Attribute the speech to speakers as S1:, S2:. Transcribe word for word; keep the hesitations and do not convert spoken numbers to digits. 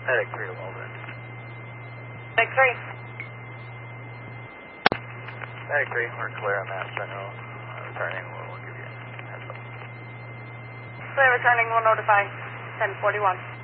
S1: Medic three to Weldon.
S2: Medic three.
S1: Medic three, we're clear on that Sentinel. Uh, returning, we'll, we'll give you a heads up.
S2: Clear returning, we'll notify ten forty-one.